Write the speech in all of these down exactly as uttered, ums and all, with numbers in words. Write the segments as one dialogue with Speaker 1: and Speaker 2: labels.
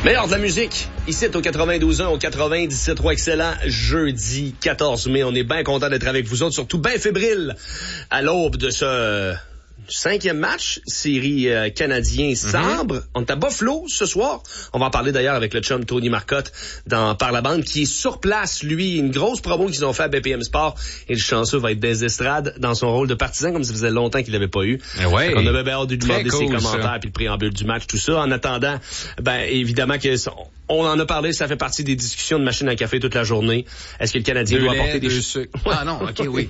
Speaker 1: Meilleur de la musique, ici au quatre-vingt-douze un, au quatre-vingt-dix-sept trois, excellent jeudi quatorze mai. On est bien content d'être avec vous autres, surtout bien fébrile à l'aube de ce cinquième match, série euh, canadien-Sabre. Mm-hmm. On est à Buffalo ce soir. On va en parler d'ailleurs avec le chum Tony Marcotte dans Par la bande, qui est sur place, lui. Une grosse promo qu'ils ont fait à B P M Sport. Et le chanceux va être des estrades dans son rôle de partisan, comme ça faisait longtemps qu'il l'avait pas eu.
Speaker 2: Ouais.
Speaker 1: On avait bien hâte de lui demander
Speaker 2: cool,
Speaker 1: ses commentaires
Speaker 2: ça.
Speaker 1: puis le préambule du match, tout ça. En attendant, ben évidemment que on en a parlé, ça fait partie des discussions de machine à café toute la journée. Est-ce que le Canadien
Speaker 2: deux
Speaker 1: doit
Speaker 2: lait,
Speaker 1: apporter des
Speaker 2: deux
Speaker 1: ch-
Speaker 2: sucres. Ah non, ok, oui.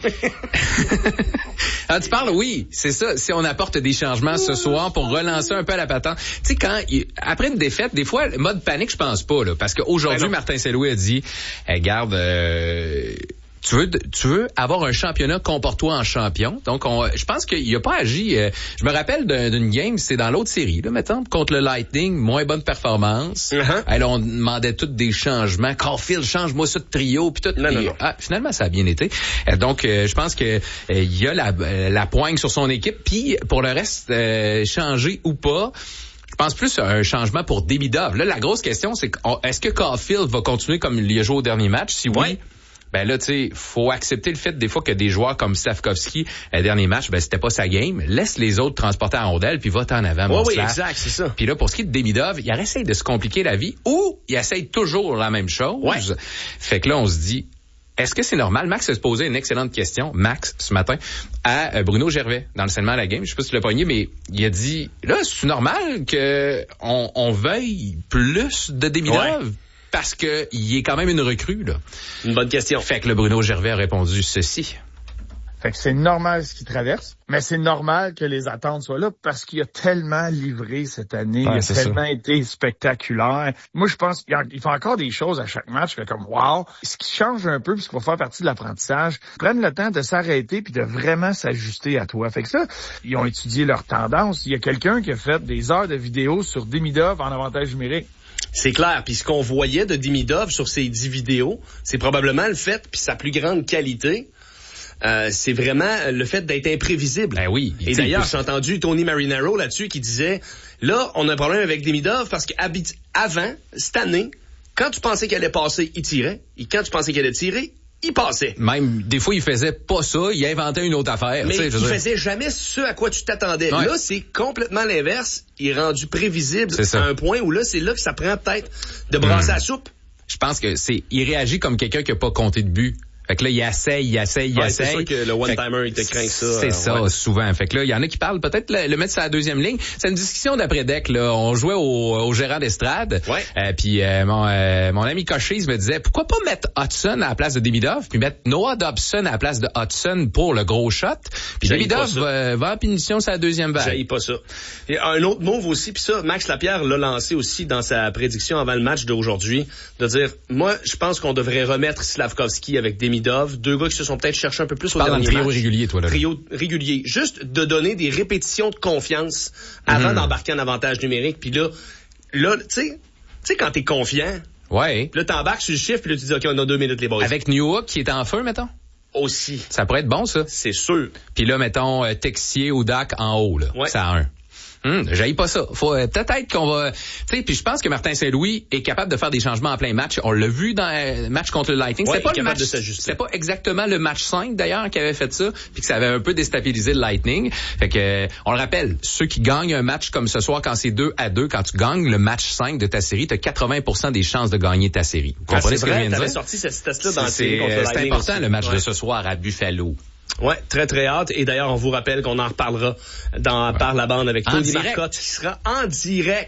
Speaker 2: Ah, tu parles, oui, c'est ça. Si on apporte des changements ce soir pour relancer un peu la patente. Tu sais, quand, il, après une défaite, des fois, le mode panique, je pense pas, là. Parce qu'aujourd'hui,
Speaker 1: ben
Speaker 2: Martin Saint-Louis a dit, hey, garde, euh, tu veux, tu veux avoir un championnat, comporte-toi en champion. Donc, on, je pense qu'il a pas agi. Euh, je me rappelle d'un, d'une game, c'est dans l'autre série, là, mettons, contre le Lightning, moins bonne performance.
Speaker 1: Uh-huh.
Speaker 2: Alors, on demandait tous des changements. Caulfield, change-moi ça de trio, puis tout.
Speaker 1: Non,
Speaker 2: Et,
Speaker 1: non, non.
Speaker 2: Ah, finalement, ça a bien été. Euh, donc, euh, je pense que euh, il y a la, euh, la poigne sur son équipe. Puis, pour le reste, euh, changer ou pas. Je pense plus à un changement pour Demidov. Là, la grosse question, c'est on, est-ce que Caulfield va continuer comme il a joué au dernier match? Si oui,
Speaker 1: ouais.
Speaker 2: Ben là, tu sais, faut accepter le fait des fois que des joueurs comme Slavkovski, le dernier match, ben c'était pas sa game. Laisse les autres transporter en rondelle, puis va en avant,
Speaker 1: Ouais,
Speaker 2: mon
Speaker 1: oui,
Speaker 2: Slav.
Speaker 1: exact, c'est ça.
Speaker 2: Puis là, pour ce qui est de Demidov, il essaye de se compliquer la vie ou il essaye toujours la même chose.
Speaker 1: Ouais.
Speaker 2: Fait que là, on se dit, est-ce que c'est normal? Max a posé une excellente question, Max, ce matin, à euh, Bruno Gervais, dans le segment à la game. Je sais pas si tu l'as pogné, mais il a dit, là, c'est normal que on, on veuille plus de Demidov?
Speaker 1: Ouais.
Speaker 2: Parce que il est quand même une recrue, là.
Speaker 1: Une bonne question.
Speaker 2: Fait que le Bruno Gervais a répondu ceci.
Speaker 3: Fait que c'est normal ce qu'il traverse, mais c'est normal que les attentes soient là parce qu'il a tellement livré cette année,
Speaker 2: Ouais,
Speaker 3: il a
Speaker 2: c'est
Speaker 3: tellement
Speaker 2: ça.
Speaker 3: été spectaculaire. Moi, je pense qu'il il fait encore des choses à chaque match, je fais comme wow. Ce qui change un peu, puis ce qui va faire partie de l'apprentissage, prennent le temps de s'arrêter puis de vraiment s'ajuster à toi. Fait que ça, ils ont étudié leur tendance. Il y a quelqu'un qui a fait des heures de vidéos sur Demidov en avantage numérique.
Speaker 1: C'est clair. Puis ce qu'on voyait de Demidov sur ses dix vidéos, c'est probablement le fait, puis sa plus grande qualité, euh, c'est vraiment le fait d'être imprévisible.
Speaker 2: Ben oui.
Speaker 1: Et d'ailleurs, j'ai entendu Tony Marinaro là-dessus qui disait, là, on a un problème avec Demidov parce qu'avant, cette année, quand tu pensais qu'elle allait passer, il tirait. Et quand tu pensais qu'elle allait tirer, il passait.
Speaker 2: Même, des fois, il faisait pas ça, il inventait une autre affaire.
Speaker 1: Mais
Speaker 2: tu sais,
Speaker 1: il
Speaker 2: je veux dire.
Speaker 1: faisait jamais ce à quoi tu t'attendais.
Speaker 2: Ouais.
Speaker 1: Là, c'est complètement l'inverse. Il est rendu prévisible
Speaker 2: C'est ça.
Speaker 1: à un point où là, c'est là que ça prend peut-être de brasser
Speaker 2: Hmm.
Speaker 1: la soupe.
Speaker 2: Je pense que c'est, il réagit comme quelqu'un qui a pas compté de but. Fait que là, il essaye, il essaye, il
Speaker 1: Ouais,
Speaker 2: essaye.
Speaker 1: c'est sûr que le one-timer, il te craint ça.
Speaker 2: C'est
Speaker 1: euh,
Speaker 2: ça,
Speaker 1: ouais.
Speaker 2: souvent. Fait que là, il y en a qui parlent peut-être le, le mettre sur la deuxième ligne. C'est une discussion d'après-deck, là. On jouait au, au gérant d'estrade.
Speaker 1: Ouais.
Speaker 2: Euh, puis euh, mon, euh, mon ami Cochise me disait, pourquoi pas mettre Hudson à la place de Demidov, puis mettre Noah Dobson à la place de Hudson pour le gros shot. Puis
Speaker 1: J'haïs pas
Speaker 2: Demidov
Speaker 1: ça.
Speaker 2: va, va en punition sur la deuxième vague.
Speaker 1: J'haïs pas ça. Et un autre move aussi, puis ça, Max Lapierre l'a lancé aussi dans sa prédiction avant le match d'aujourd'hui, de dire, moi, je pense qu'on devrait remettre Slavkovski avec Demidov, deux gars qui se sont peut-être cherchés un peu plus au
Speaker 2: Parle dans le
Speaker 1: dernier
Speaker 2: trio
Speaker 1: match.
Speaker 2: régulier, toi, là. là.
Speaker 1: Trio régulier. Juste de donner des répétitions de confiance avant
Speaker 2: Mhm.
Speaker 1: d'embarquer en avantage numérique. Puis là, là, tu sais, tu sais, quand t'es confiant,
Speaker 2: Ouais.
Speaker 1: puis là, t'embarques sur le chiffre, puis là, tu dis, OK, on a deux minutes, les boys.
Speaker 2: Avec Newhook qui est en feu, mettons.
Speaker 1: Aussi.
Speaker 2: Ça pourrait être bon, ça.
Speaker 1: C'est sûr.
Speaker 2: Puis là, mettons, euh, Texier ou Dak en haut, là.
Speaker 1: Ouais.
Speaker 2: Ça a un. Hum, j'haïs pas ça. Faut euh, peut-être qu'on va, tu sais, puis je pense que Martin Saint-Louis est capable de faire des changements en plein match. On l'a vu dans le match contre le Lightning.
Speaker 1: Ouais,
Speaker 2: C'était pas
Speaker 1: il est
Speaker 2: le
Speaker 1: capable
Speaker 2: match,
Speaker 1: de s'ajuster.
Speaker 2: c'était pas exactement le match cinq d'ailleurs qui avait fait ça, puis que ça avait un peu déstabilisé le Lightning. Fait que euh, on le rappelle, ceux qui gagnent un match comme ce soir quand c'est deux à deux, quand tu gagnes le match cinq de ta série, tu as quatre-vingts pour cent des chances de gagner ta série. Vous
Speaker 1: Ah,
Speaker 2: comprenez
Speaker 1: c'est
Speaker 2: ce que je
Speaker 1: vrai,
Speaker 2: viens de
Speaker 1: t'avais
Speaker 2: dire?
Speaker 1: sorti cette stat-là dans la
Speaker 2: C'est
Speaker 1: série contre le
Speaker 2: c'est
Speaker 1: Lightning
Speaker 2: important
Speaker 1: aussi.
Speaker 2: le match
Speaker 1: Ouais.
Speaker 2: de ce soir à Buffalo.
Speaker 1: Ouais, très très hâte. Et d'ailleurs, on vous rappelle qu'on en reparlera dans Par la bande avec
Speaker 2: En
Speaker 1: Tony
Speaker 2: direct.
Speaker 1: Marcotte, qui sera en direct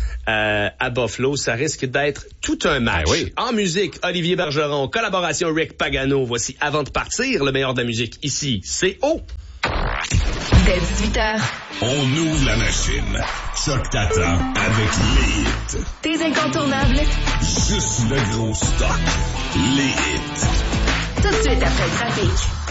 Speaker 1: euh, à Buffalo. Ça risque d'être tout un match.
Speaker 2: Ben oui.
Speaker 1: En musique, Olivier Bergeron, collaboration Rick Pagano. Voici Avant de partir, le meilleur de la musique. Ici, c'est O.
Speaker 4: Dès dix-huit heures,
Speaker 5: On ouvre la machine. Choc t'attend avec les hits.
Speaker 4: tes incontournables,
Speaker 5: Juste le gros stock. Les hits.
Speaker 4: tout de suite après le trafic.